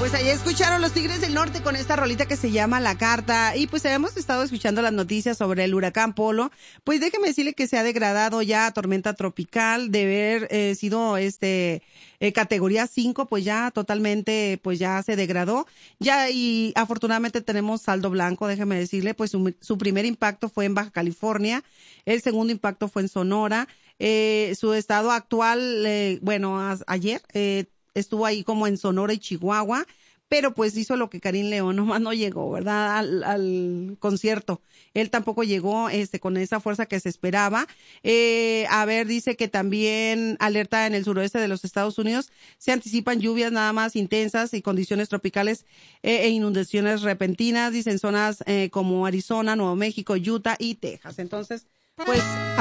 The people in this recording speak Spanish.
Pues ahí escucharon los Tigres del Norte con esta rolita que se llama La Carta. Y pues hemos estado escuchando las noticias sobre el huracán Polo. Pues déjeme decirle que se ha degradado ya a tormenta tropical, de haber sido categoría 5, pues ya totalmente, pues ya se degradó. Ya, y afortunadamente tenemos saldo blanco, déjeme decirle, pues su primer impacto fue en Baja California, el segundo impacto fue en Sonora. Su estado actual, ayer, estuvo ahí como en Sonora y Chihuahua, pero pues hizo lo que Karim León, nomás no llegó, ¿verdad? Al concierto. Él tampoco llegó, con esa fuerza que se esperaba. Dice que también alerta en el suroeste de los Estados Unidos. Se anticipan lluvias nada más intensas y condiciones tropicales e inundaciones repentinas, dicen zonas como Arizona, Nuevo México, Utah y Texas. Entonces, pues,